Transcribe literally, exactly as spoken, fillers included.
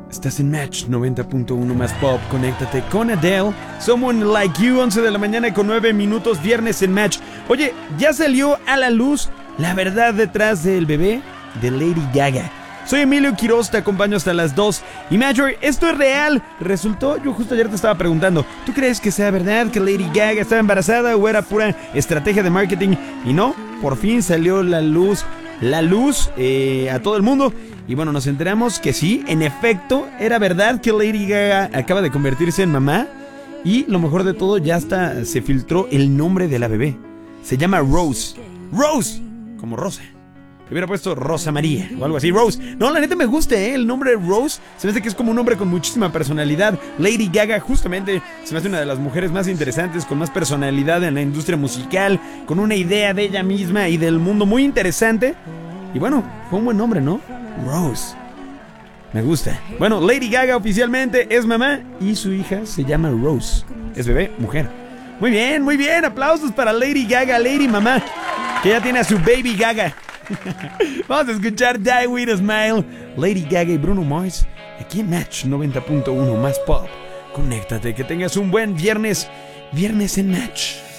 Estás en Match noventa punto uno más pop. Conéctate con Adele. Someone Like You, once de la mañana con nueve minutos, viernes en Match. Oye, ya salió a la luz la verdad detrás del bebé de Lady Gaga. Soy Emilio Quiroz, te acompaño hasta las dos. Y Major, ¿esto es real? Resultó, yo justo ayer te estaba preguntando, ¿tú crees que sea verdad que Lady Gaga estaba embarazada o era pura estrategia de marketing? Y no, por fin salió la luz, la luz eh, a todo el mundo. Y bueno, nos enteramos que sí, en efecto, era verdad que Lady Gaga acaba de convertirse en mamá. Y lo mejor de todo, ya hasta se filtró el nombre de la bebé. Se llama Rose. Rose, como Rosa. Hubiera puesto Rosa María o algo así, Rose. No, la neta me gusta, ¿eh? El nombre Rose se me hace que es como un nombre con muchísima personalidad. Lady Gaga justamente se me hace una de las mujeres más interesantes, con más personalidad en la industria musical, con una idea de ella misma y del mundo muy interesante. Y bueno, fue un buen nombre, ¿no? Rose. Me gusta. Bueno, Lady Gaga oficialmente es mamá y su hija se llama Rose. Es bebé, mujer. Muy bien, muy bien. Aplausos para Lady Gaga, Lady Mamá, que ya tiene a su baby Gaga. Vamos a escuchar Die With A Smile, Lady Gaga y Bruno Mars, aquí en Match noventa punto uno más pop. Conéctate, que tengas un buen viernes, viernes en Match.